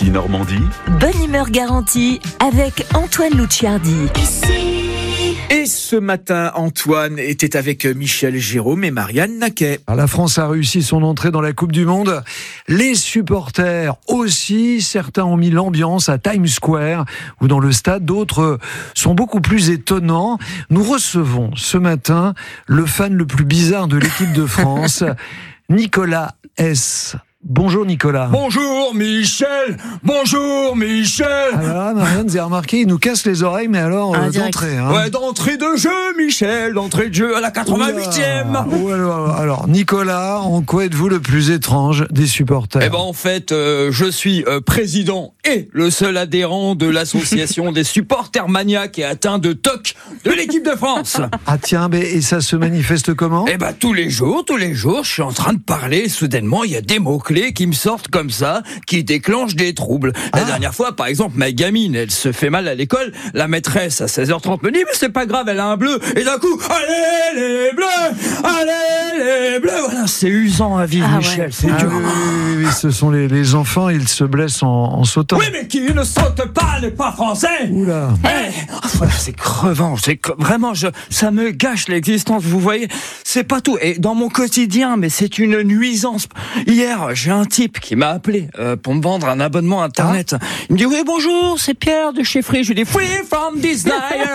Ici Normandie. Bonne humeur garantie avec Antoine Luciardi. Et ce matin, Antoine était avec Michel Jérôme et Marianne Naquet. La France a réussi son entrée dans la Coupe du Monde. Les supporters aussi. Certains ont mis l'ambiance à Times Square ou dans le stade. D'autres sont beaucoup plus étonnants. Nous recevons ce matin le fan le plus bizarre de l'équipe de France, Nicolas S. Bonjour Nicolas. Bonjour Michel. Bonjour Michel. Alors Marianne, vous avez remarqué, il nous casse les oreilles, mais alors d'entrée. Hein. Ouais, d'entrée de jeu Michel, d'entrée de jeu à la 88e. Alors Nicolas, en quoi êtes-vous le plus étrange des supporters? Eh ben en fait, je suis président et le seul adhérent de l'association des supporters maniaques et atteints de TOC de l'équipe de France. Ah tiens, mais et ça se manifeste comment? Eh ben tous les jours, je suis en train de parler et soudainement il y a des mots-clés qui me sortent comme ça, qui déclenchent des troubles. La dernière fois, par exemple, ma gamine, elle se fait mal à l'école, la maîtresse à 16h30 me dit mais c'est pas grave, elle a un bleu, et d'un coup, allez les bleus, allez les bleus. Voilà, c'est usant à vivre, Michel, ouais. c'est dur. Oui, ce sont les enfants, ils se blessent en sautant. Oui, mais qui ne saute pas n'est pas français. Oula. Voilà, c'est crevant, vraiment, ça me gâche l'existence, vous voyez, c'est pas tout. Et dans mon quotidien, mais c'est une nuisance. Hier, j'ai un type qui m'a appelé pour me vendre un abonnement internet. Il me dit oui bonjour, c'est Pierre de chez Free. Je lui dis Free from Desire.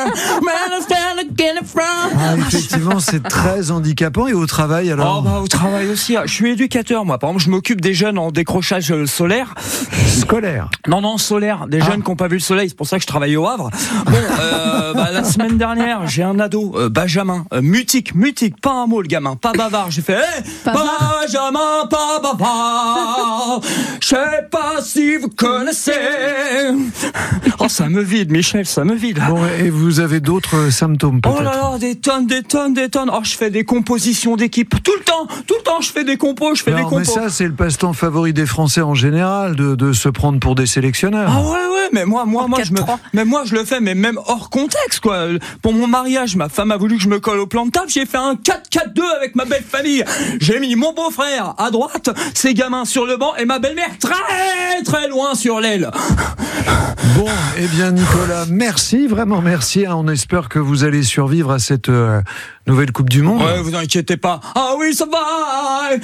Effectivement, c'est très handicapant. Et au travail alors? Au travail aussi. Je suis éducateur moi. Par exemple, je m'occupe des jeunes en décrochage solaire. Scolaire? Non, solaire. Des jeunes qui n'ont pas vu le soleil. C'est pour ça que je travaille au Havre. Bon, la semaine dernière, j'ai un ado, Benjamin, mutique, pas un mot le gamin, pas bavard. J'ai fait Benjamin, pas bavard. Je sais pas si vous connaissez. Oh, ça me vide, Michel, ça me vide. Bon, et vous avez d'autres symptômes peut-être? Oh là là, des tonnes. Oh, je fais des compositions d'équipe tout le temps, je fais des compos, Mais ça, c'est le passe-temps favori des Français en général, de se prendre pour des sélectionneurs. Ah ouais, mais moi je le fais, mais même hors contexte, quoi. Pour mon mariage, ma femme a voulu que je me colle au plan de table, j'ai fait un 4-4-2 avec ma belle famille. J'ai mis mon beau-frère à droite, ses gamins sur le banc et ma belle-mère très très loin sur l'aile. Bon, eh bien Nicolas, merci, vraiment merci. On espère que vous allez survivre à cette nouvelle Coupe du Monde. Ouais, vous inquiétez pas. Ah oui, ça va.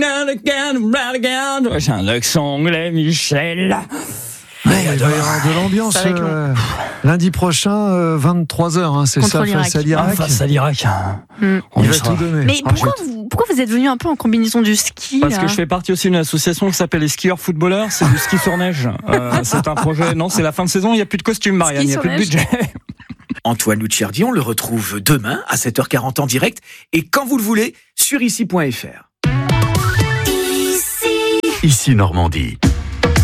J'ai un accent anglais, Michel. Il va y avoir de l'ambiance lundi prochain, 23h, c'est ça, face à l'Irak. Face à l'Irak. Il va tout donner. Mais pourquoi vous êtes venu un peu en combinaison du ski? Parce que je fais partie aussi d'une association qui s'appelle les skieurs footballeurs, c'est du ski sur neige. C'est un projet, non, c'est la fin de saison, il n'y a plus de costume, Marianne, il n'y a plus de budget. Antoine Luciardi, on le retrouve demain à 7h40 en direct et quand vous le voulez sur ici.fr. Ici Normandie.